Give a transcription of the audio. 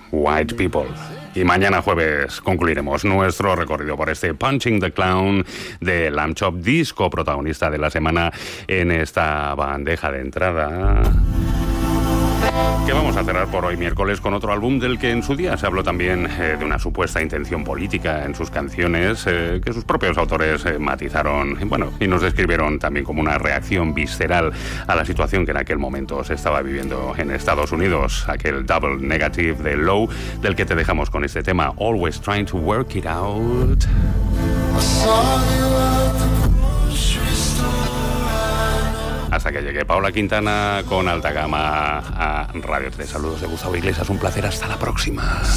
White People. Y mañana jueves concluiremos nuestro recorrido por este Punching the Clown de Lamb Chop, disco protagonista de la semana en esta bandeja de entrada, que vamos a cerrar por hoy miércoles con otro álbum del que en su día se habló también de una supuesta intención política en sus canciones, que sus propios autores matizaron y nos describieron también como una reacción visceral a la situación que en aquel momento se estaba viviendo en Estados Unidos, aquel double negative de Low, del que te dejamos con este tema, Always Trying to Work It Out. Hasta que llegue Paula Quintana con Alta Gama a Radio 3. Saludos de Gustavo Iglesias, un placer, hasta la próxima.